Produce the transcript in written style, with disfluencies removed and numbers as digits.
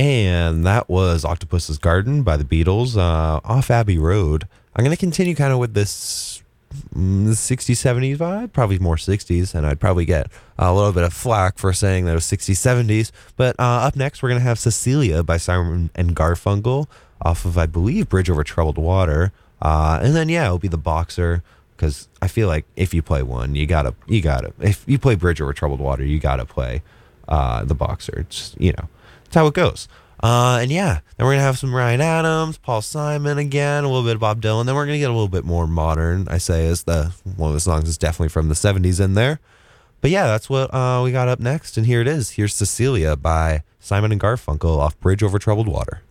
And that was Octopus's Garden by the Beatles off Abbey Road. I'm going to continue kind of with this 60s, 70s vibe, probably more 60s, and I'd probably get a little bit of flack for saying that it was 60s, 70s. But up next, we're going to have Cecilia by Simon and Garfunkel off of, I believe, Bridge Over Troubled Water. And then, yeah, it'll be The Boxer, because I feel like if you play one, you gotta. If you play Bridge Over Troubled Water, you gotta play The Boxer. It's, that's how it goes. And yeah, then we're going to have some Ryan Adams, Paul Simon again, a little bit of Bob Dylan. Then we're going to get a little bit more modern, I say, as one of the songs is definitely from the 70s in there. But yeah, that's what we got up next. And here it is. Here's Cecilia by Simon and Garfunkel off Bridge Over Troubled Water.